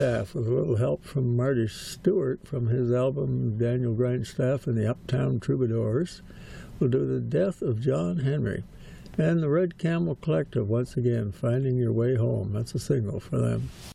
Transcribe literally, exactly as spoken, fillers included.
With a little help from Marty Stewart from his album Daniel Grindstaff and the Uptown Troubadours, we'll do The Death of John Henry. And the Red Camel Collective, once again, Finding Your Way Home. That's a single for them.